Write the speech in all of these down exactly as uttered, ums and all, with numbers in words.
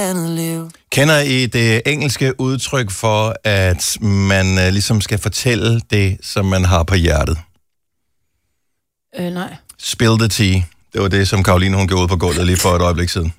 andet liv. Kender I det engelske udtryk for, at man uh, ligesom skal fortælle det, som man har på hjertet? Øh, nej. Spill the tea. Det var det, som Karoline hun gjorde ud på gulvet lige for et øjeblik siden.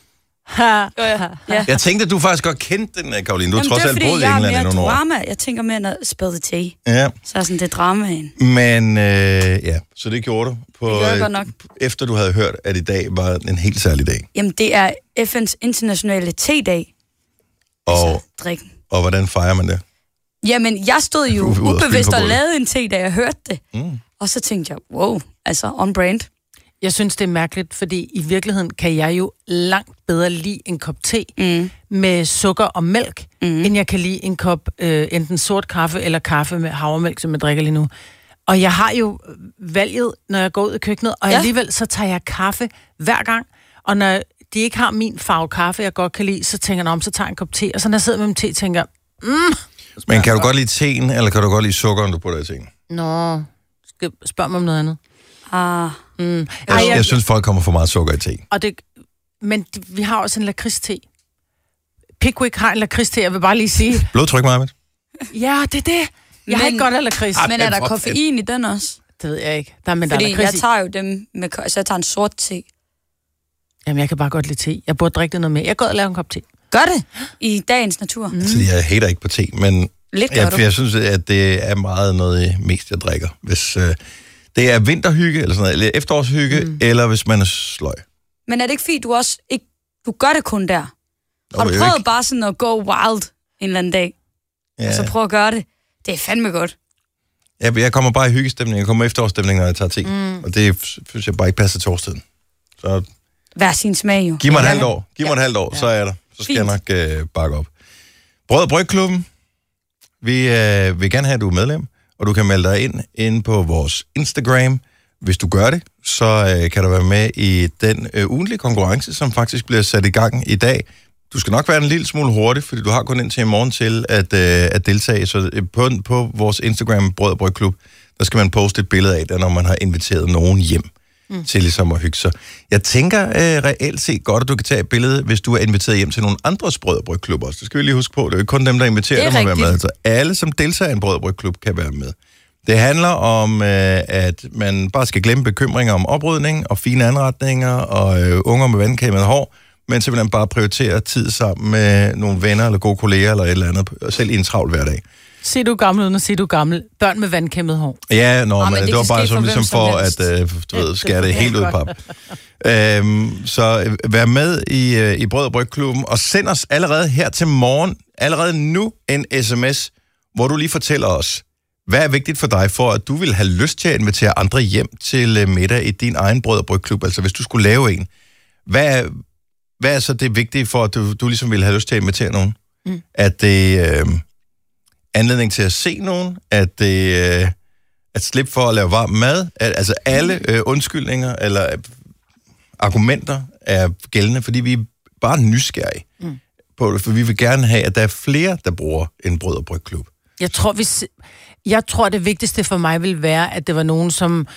Ha, ja. Ja. Jeg tænkte, at du faktisk godt kendte den, Karoline. Du har trods alt boet i England i nogle år. det er fordi, jeg er mere drama. Jeg tænker mere, når spill the tea. Ja. Så er sådan, det er dramaen. Men øh, ja, så det gjorde du. På, det gjorde jeg godt nok. Efter du havde hørt, at i dag var en helt særlig dag. Jamen, det er F N's internationale te-dag. Og, altså, drikken. Og hvordan fejrer man det? Jamen, jeg stod jo U- ubevidst og lavede en te, da jeg hørte det. Mm. Og så tænkte jeg, wow, altså on brand. Jeg synes, det er mærkeligt, fordi i virkeligheden kan jeg jo langt bedre lide en kop te mm. med sukker og mælk, mm. end jeg kan lide en kop øh, enten sort kaffe eller kaffe med havremælk, som jeg drikker lige nu. Og jeg har jo valget, når jeg går ud i køkkenet, og ja. alligevel så tager jeg kaffe hver gang. Og når de ikke har min farve kaffe, jeg godt kan lide, så tænker jeg, om så tager jeg en kop te. Og så når jeg sidder med min te, tænker jeg, mm. Men kan du godt lide teen, eller kan du godt lide sukkeren, du putter i teen? Nå, skal spørge mig om noget andet. Ah. Mm. Jeg, Ej, jeg, jeg synes, folk kommer for meget sukker i te. Og det, men vi har også en lakridste. Pickwick har en lakridste, jeg vil bare lige sige. Blodtryk, Marvind? Ja, det er det. Jeg men, har ikke godt af lakrids. Men er der koffein i den også? Det ved jeg ikke. Der er, men Fordi der er jeg tager jo dem med, så jeg tager en sort te. Jamen, jeg kan bare godt lide te. Jeg burde drikke det noget mere. Jeg går og laver en kop te. Gør det i dagens natur. Mm. Altså, jeg hater ikke på te, men Lidt jeg, jeg synes, at det er meget noget mest, jeg drikker. Hvis øh, det er vinterhygge, eller sådan noget, eller efterårshygge, mm. eller hvis man er sløj. Men er det ikke fordi, du også ikke, du gør det kun der? Nå, har du prøvet ikke... bare sådan at go wild en eller anden dag? Ja. Og så prøve at gøre det? Det er fandme godt. Jeg, jeg kommer bare i hyggestemning. Jeg kommer i efterårsstemning, når jeg tager te. Mm. Og det synes jeg bare ikke passer til årstiden. Så hver sin smag jo. Giv mig et halvt år. Giv mig et halvt år, så er jeg der. Så skal Fint. jeg nok øh, bakke op. Brød og Brygklubben. Vi øh, vil gerne have, at du er medlem, og du kan melde dig ind inde på vores Instagram. Hvis du gør det, så øh, kan du være med i den øh, ugentlige konkurrence, som faktisk bliver sat i gang i dag. Du skal nok være en lille smule hurtig, fordi du har kun indtil i morgen til at, øh, at deltage. Så på, på vores Instagram, Brød og Brygklub, der skal man poste et billede af det, når man har inviteret nogen hjem. Mm. Til ligesom at hygge sig. Jeg tænker øh, reelt set godt, at du kan tage et billede, hvis du er inviteret hjem til nogle andre Brød og Brygklubber. Det skal vi lige huske på. Det er jo ikke kun dem, der inviterer, der må være med. Så alle, som deltager i en Brød og Brygklub, kan være med. Det handler om, øh, at man bare skal glemme bekymringer om oprydning og fine anretninger og øh, unger med vandkæmmet hår, men simpelthen bare prioritere tid sammen med nogle venner eller gode kolleger eller et eller andet, selv i en travl hverdag. Se du gammel uden at se du gammel. Børn med vandkæmmet hår. Ja, nå, oh, men, men det var bare sådan ligesom for at øh, du ved, skære det helt ud i pap. øhm, så øh, vær med i, øh, i Brød og Brygklubben, og send os allerede her til morgen, allerede nu, en sms, hvor du lige fortæller os, hvad er vigtigt for dig for, at du vil have lyst til at invitere andre hjem til øh, middag i din egen Brød og Brygklub, altså hvis du skulle lave en. Hvad er, hvad er så det vigtige for, at du, du ligesom vil have lyst til at invitere nogen? Mm. At det... Øh, anledning til at se nogen, at, øh, at slippe for at lave varm mad, at, altså alle øh, undskyldninger eller øh, argumenter er gældende, fordi vi er bare nysgerrige mm. på det, for vi vil gerne have, at der er flere, der bruger en Brød og Brygklub. Jeg tror, hvis, jeg tror, det vigtigste for mig vil være, at det var nogen, som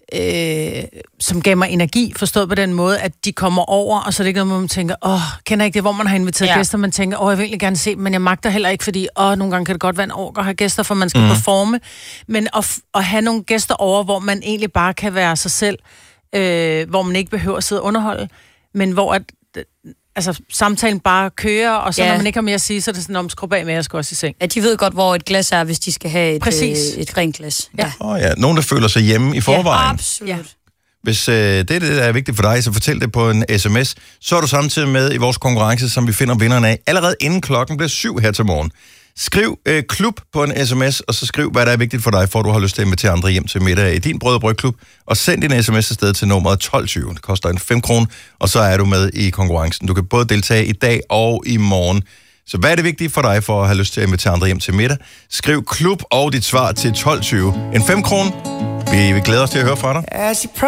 Øh, som gav mig energi, forstået på den måde, at de kommer over, og så er det ikke noget, hvor man tænker, åh, kender ikke det, hvor man har inviteret ja. gæster, man tænker, åh, jeg vil egentlig gerne se dem, men jeg magter heller ikke, fordi, åh, nogle gange kan det godt være en ork at have gæster, for man skal mm. performe, men at, at have nogle gæster over, hvor man egentlig bare kan være sig selv, øh, hvor man ikke behøver at sidde og underholde, men hvor at, altså, samtalen bare kører, og så ja. når man ikke har mere at sige, så er det sådan, om skrub af med, jeg skal også i seng. Ja, de ved godt, hvor et glas er, hvis de skal have et, øh, et rent glas. Ja. Oh, ja. Nogen, der føler sig hjemme i forvejen. Ja, absolut. Ja. Hvis øh, det er det, der er vigtigt for dig, så fortæl det på en sms. Så er du samtidig med i vores konkurrence, som vi finder vinderne af, allerede inden klokken bliver syv her til morgen. Skriv øh, klub på en sms, og så skriv, hvad der er vigtigt for dig, for at du har lyst til at invitere andre hjem til middag i din Brød og Brygklub, og send din sms afsted til nummeret tolv tyve. Det koster en fem kroner, og så er du med i konkurrencen. Du kan både deltage i dag og i morgen. Så hvad er det vigtigt for dig, for at have lyst til at invitere andre hjem til middag? Skriv klub og dit svar til tolv tyve. En fem kroner. Vi, vi glæder os til at høre fra dig.